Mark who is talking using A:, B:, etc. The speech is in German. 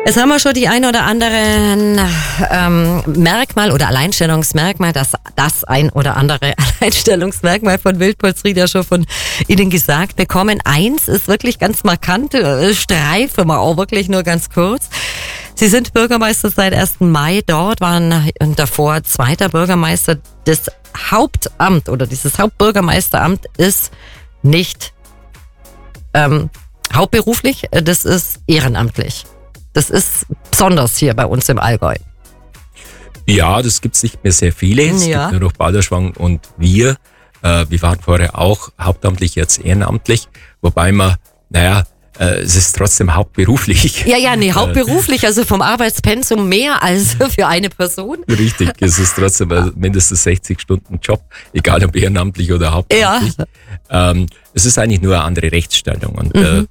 A: Jetzt haben wir schon die ein oder anderen Merkmal oder Alleinstellungsmerkmal, das ein oder andere Alleinstellungsmerkmal von Wildpuls Ried ja schon von Ihnen gesagt bekommen. Eins ist wirklich ganz markant, streifen wir auch wirklich nur ganz kurz. Sie sind Bürgermeister seit 1. Mai dort, waren davor zweiter Bürgermeister. Das Hauptamt oder dieses Hauptbürgermeisteramt ist nicht hauptberuflich, das ist ehrenamtlich. Das ist besonders hier bei uns im Allgäu.
B: Ja, das gibt's nicht mehr sehr viele. Es gibt nur noch Balderschwang und wir. Wir waren vorher auch hauptamtlich, jetzt ehrenamtlich. Wobei man, es ist trotzdem hauptberuflich.
A: Hauptberuflich, also vom Arbeitspensum mehr als für eine Person.
B: Richtig, es ist trotzdem mindestens 60 Stunden Job, egal ob ehrenamtlich oder hauptamtlich. Ja. Es ist eigentlich nur eine andere Rechtsstellung und